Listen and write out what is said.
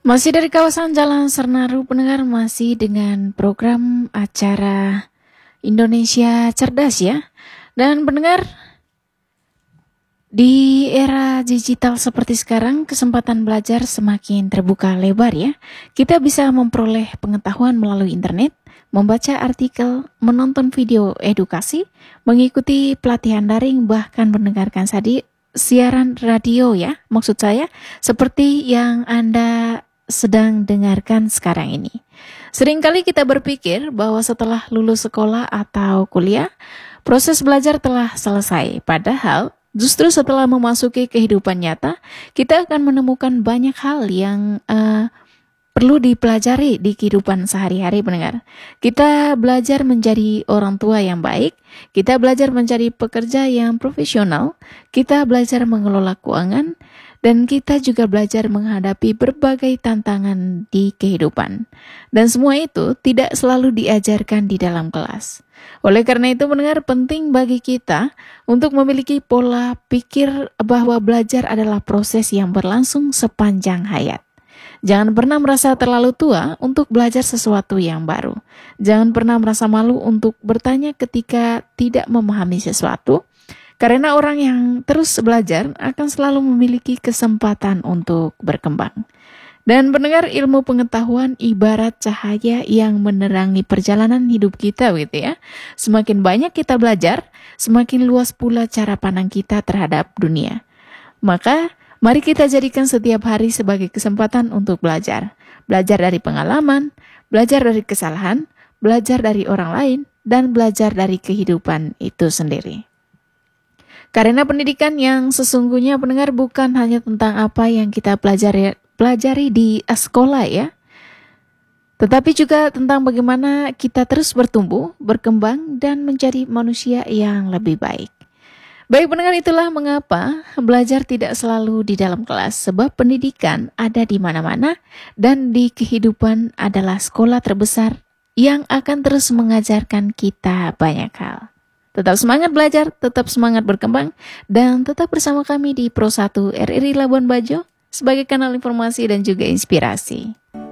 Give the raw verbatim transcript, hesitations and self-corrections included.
Masih dari kawasan Jalan Sernaru, pendengar, masih dengan program acara Indonesia Cerdas ya. Dan pendengar, di era digital seperti sekarang, kesempatan belajar semakin terbuka lebar ya. Kita bisa memperoleh pengetahuan melalui internet, membaca artikel, menonton video edukasi, mengikuti pelatihan daring, bahkan mendengarkan sadi siaran radio ya, maksud saya, seperti yang Anda sedang dengarkan sekarang ini. Seringkali kita berpikir bahwa setelah lulus sekolah atau kuliah, proses belajar telah selesai. Padahal, justru setelah memasuki kehidupan nyata, kita akan menemukan banyak hal yang uh, perlu dipelajari di kehidupan sehari-hari, pendengar. Kita belajar menjadi orang tua yang baik, kita belajar menjadi pekerja yang profesional, kita belajar mengelola keuangan, dan kita juga belajar menghadapi berbagai tantangan di kehidupan. Dan semua itu tidak selalu diajarkan di dalam kelas. Oleh karena itu, pendengar, penting bagi kita untuk memiliki pola pikir bahwa belajar adalah proses yang berlangsung sepanjang hayat. Jangan pernah merasa terlalu tua untuk belajar sesuatu yang baru. Jangan pernah merasa malu untuk bertanya ketika tidak memahami sesuatu. Karena orang yang terus belajar akan selalu memiliki kesempatan untuk berkembang. Dan pendengar, ilmu pengetahuan ibarat cahaya yang menerangi perjalanan hidup kita gitu ya. Semakin banyak kita belajar, semakin luas pula cara pandang kita terhadap dunia. Maka, mari kita jadikan setiap hari sebagai kesempatan untuk belajar. Belajar dari pengalaman, belajar dari kesalahan, belajar dari orang lain, dan belajar dari kehidupan itu sendiri. Karena pendidikan yang sesungguhnya, pendengar, bukan hanya tentang apa yang kita pelajari, pelajari di sekolah ya, tetapi juga tentang bagaimana kita terus bertumbuh, berkembang, dan menjadi manusia yang lebih baik. Baik pendengar, itulah mengapa belajar tidak selalu di dalam kelas, sebab pendidikan ada di mana-mana dan di kehidupan adalah sekolah terbesar yang akan terus mengajarkan kita banyak hal. Tetap semangat belajar, tetap semangat berkembang, dan tetap bersama kami di Pro satu R R I Labuan Bajo sebagai kanal informasi dan juga inspirasi.